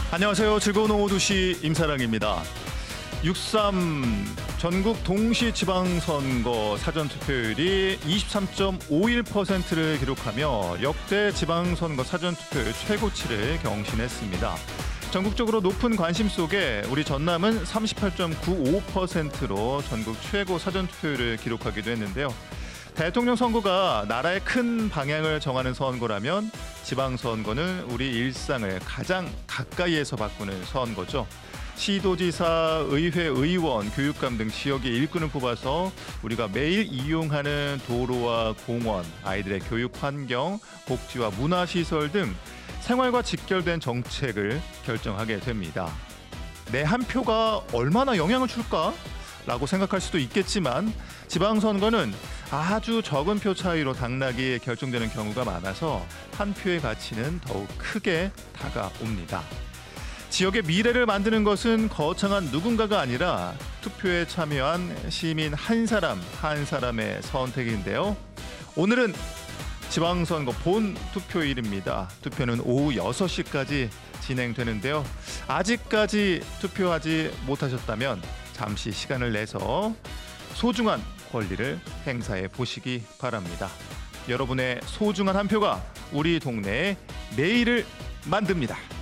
안녕하세요. 즐거운 오후 2시 임사랑입니다. 6.3 전국 동시지방선거 사전투표율이 23.51%를 기록하며 역대 지방선거 사전투표율 최고치를 경신했습니다. 전국적으로 높은 관심 속에 우리 전남은 38.95%로 전국 최고 사전투표율을 기록하기도 했는데요. 대통령 선거가 나라의 큰 방향을 정하는 선거라면 지방선거는 우리 일상을 가장 가까이에서 바꾸는 선거죠. 시도지사, 의회, 의원, 교육감 등 지역의 일꾼을 뽑아서 우리가 매일 이용하는 도로와 공원, 아이들의 교육 환경, 복지와 문화시설 등 생활과 직결된 정책을 결정하게 됩니다. 내 한 표가 얼마나 영향을 줄까? 라고 생각할 수도 있겠지만 지방선거는 아주 적은 표 차이로 당락이 결정되는 경우가 많아서 한 표의 가치는 더욱 크게 다가옵니다. 지역의 미래를 만드는 것은 거창한 누군가가 아니라 투표에 참여한 시민 한 사람 한 사람의 선택인데요. 오늘은 지방선거 본 투표일입니다. 투표는 오후 6시까지 진행되는데요. 아직까지 투표하지 못하셨다면 잠시 시간을 내서 소중한 권리를 행사해 보시기 바랍니다. 여러분의 소중한 한 표가 우리 동네의 내일을 만듭니다.